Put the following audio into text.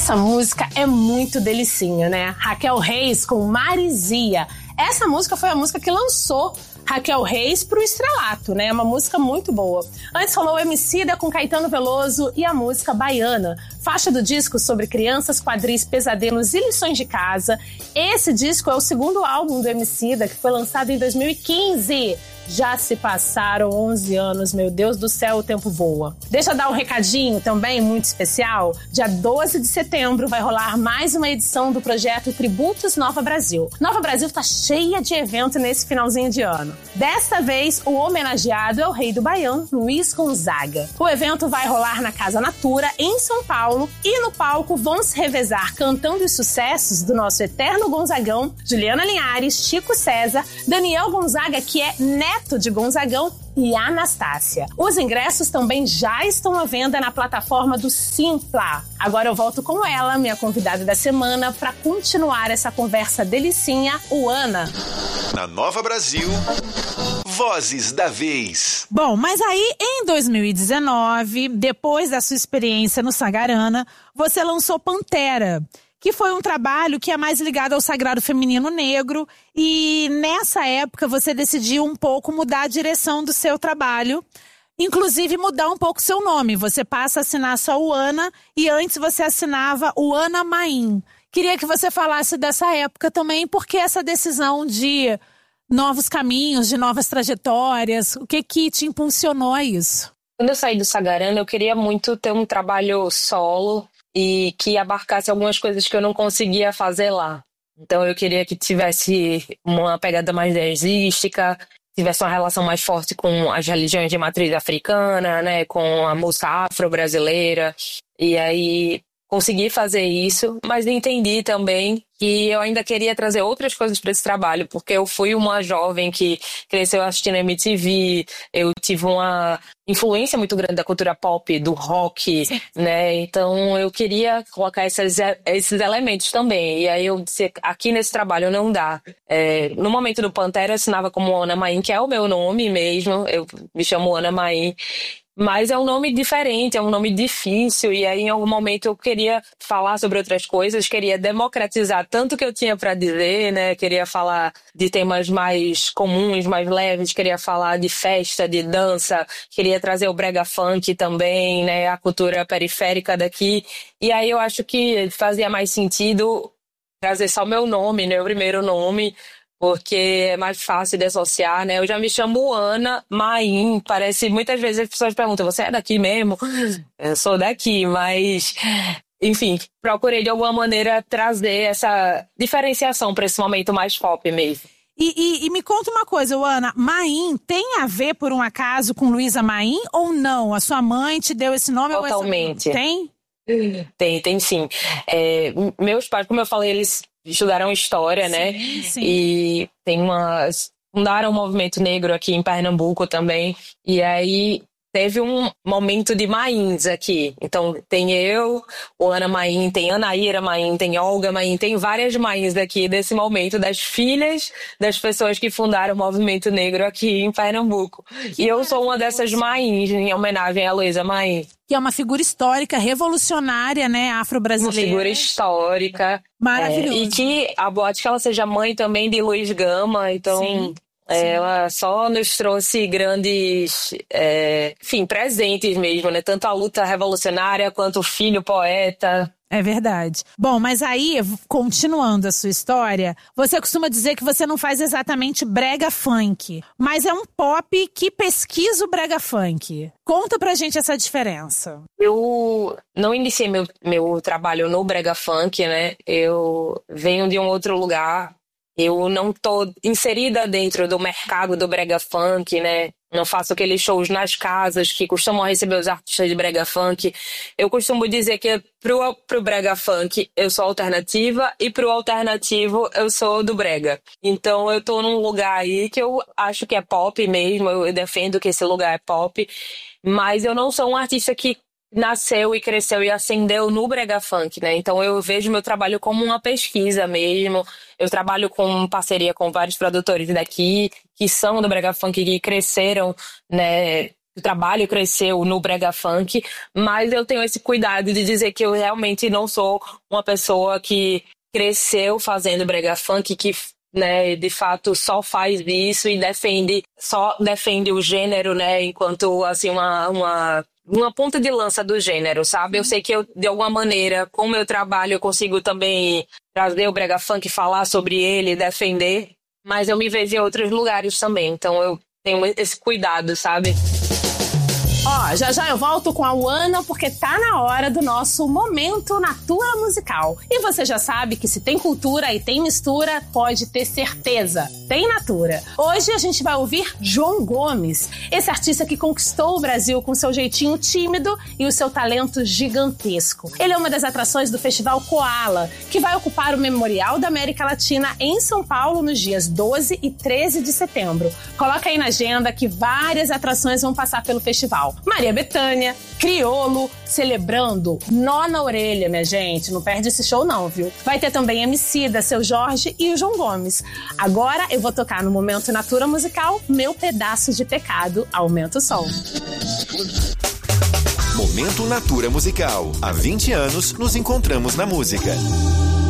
Essa música é muito delicinha, né? Raquel Reis com Marizia. Essa música foi a música que lançou Raquel Reis pro estrelato, né? É uma música muito boa. Antes rolou o Emicida com Caetano Veloso e a música Baiana, faixa do disco sobre crianças, quadris, pesadelos e lições de casa. Esse disco é o segundo álbum do Emicida, que foi lançado em 2015. Já se passaram 11 anos, meu Deus do céu, o tempo voa. Deixa eu dar um recadinho também muito especial. Dia 12 de setembro vai rolar mais uma edição do projeto Tributos Nova Brasil. Nova Brasil tá cheia de evento nesse finalzinho de ano. Desta vez, o homenageado é o rei do Baião, Luiz Gonzaga. O evento vai rolar na Casa Natura, em São Paulo, e no palco vão se revezar cantando os sucessos do nosso eterno Gonzagão, Juliana Linhares, Chico César, Daniel Gonzaga, que é neto de Gonzagão, e Anastácia. Os ingressos também já estão à venda na plataforma do Simpla. Agora eu volto com ela, minha convidada da semana, para continuar essa conversa delicinha, Ana. Na Nova Brasil, Vozes da Vez. Bom, mas aí em 2019, depois da sua experiência no Sagarana, você lançou Pantera, que foi um trabalho que é mais ligado ao sagrado feminino negro, e nessa época você decidiu um pouco mudar a direção do seu trabalho, inclusive mudar um pouco o seu nome. Você passa a assinar só o Ana, e antes você assinava o Ana Maim. Queria que você falasse dessa época também, porque essa decisão de novos caminhos, de novas trajetórias, o que te impulsionou a isso? Quando eu saí do Sagarana, eu queria muito ter um trabalho solo e que abarcasse algumas coisas que eu não conseguia fazer lá. Então eu queria que tivesse uma pegada mais jazzística, tivesse uma relação mais forte com as religiões de matriz africana, né, com a música afro-brasileira. E aí consegui fazer isso, mas entendi também que eu ainda queria trazer outras coisas para esse trabalho, porque eu fui uma jovem que cresceu assistindo MTV, eu tive uma influência muito grande da cultura pop, do rock, né? Então eu queria colocar esses elementos também. E aí eu disse, aqui nesse trabalho não dá. No momento do Pantera eu assinava como Ana Maim, que é o meu nome mesmo, eu me chamo Ana Maim. Mas é um nome diferente, é um nome difícil, e aí em algum momento eu queria falar sobre outras coisas, queria democratizar tanto que eu tinha para dizer, né? Queria falar de temas mais comuns, mais leves, queria falar de festa, de dança, queria trazer o brega funk também, né? A cultura periférica daqui. E aí eu acho que fazia mais sentido trazer só o meu nome, né? O primeiro nome, porque é mais fácil de associar, né? Eu já me chamo Ana Maim, parece, muitas vezes as pessoas perguntam, você é daqui mesmo? Eu sou daqui, mas, enfim, procurei de alguma maneira trazer essa diferenciação para esse momento mais pop mesmo. E me conta uma coisa, Ana, Maim tem a ver, por um acaso, com Luísa Maim ou não? A sua mãe te deu esse nome? Totalmente. Ou tem? Tem sim. Meus pais, como eu falei, eles estudaram história, sim, né? Sim. E fundaram um movimento negro aqui em Pernambuco também. E aí teve um momento de Mains aqui. Então tem eu, o Ana Maim, tem Anaíra Maim, tem Olga Maim, tem várias Mains aqui desse momento, das filhas das pessoas que fundaram o movimento negro aqui em Pernambuco. E eu sou uma dessas Mains, em homenagem a Luísa Maim. Que é uma figura histórica, revolucionária, né, afro-brasileira. Uma figura histórica. Maravilhosa. E que a boate que ela seja mãe também de Luiz Gama, então sim. Ela só nos trouxe grandes, presentes mesmo, né? Tanto a luta revolucionária quanto o filho poeta. É verdade. Bom, mas aí, continuando a sua história, você costuma dizer que você não faz exatamente brega funk, mas é um pop que pesquisa o brega funk. Conta pra gente essa diferença. Eu não iniciei meu trabalho no brega funk, né? Eu venho de um outro lugar. Eu não tô inserida dentro do mercado do brega funk, né? Não faço aqueles shows nas casas que costumam receber os artistas de brega funk. Eu costumo dizer que pro brega funk eu sou alternativa e pro alternativo eu sou do brega. Então eu tô num lugar aí que eu acho que é pop mesmo, eu defendo que esse lugar é pop, mas eu não sou um artista que nasceu e cresceu e ascendeu no brega funk, né? Então eu vejo meu trabalho como uma pesquisa mesmo. Eu trabalho com parceria com vários produtores daqui que são do brega funk, que cresceram, né, O trabalho cresceu no brega funk, mas eu tenho esse cuidado de dizer que eu realmente não sou uma pessoa que cresceu fazendo brega funk, que, né, de fato só faz isso e só defende o gênero, né, enquanto assim uma ponta de lança do gênero, sabe? Eu sei que eu, de alguma maneira, com o meu trabalho, eu consigo também trazer o brega funk, falar sobre ele, defender, mas eu me vejo em outros lugares também, então eu tenho esse cuidado, sabe? Ó, já eu volto com a Uana, porque tá na hora do nosso Momento Natura Musical. E você já sabe que se tem cultura e tem mistura, pode ter certeza, tem Natura. Hoje a gente vai ouvir João Gomes, esse artista que conquistou o Brasil com seu jeitinho tímido e o seu talento gigantesco. Ele é uma das atrações do Festival Koala, que vai ocupar o Memorial da América Latina em São Paulo nos dias 12 e 13 de setembro. Coloca aí na agenda que várias atrações vão passar pelo festival. Maria Bethânia, Criolo, celebrando Nó na Orelha, minha gente. Não perde esse show não, viu? Vai ter também Emicida, Seu Jorge e o João Gomes. Agora eu vou tocar no Momento Natura Musical Meu Pedaço de Pecado. Aumenta o som. Momento Natura Musical. Há 20 anos nos encontramos na música.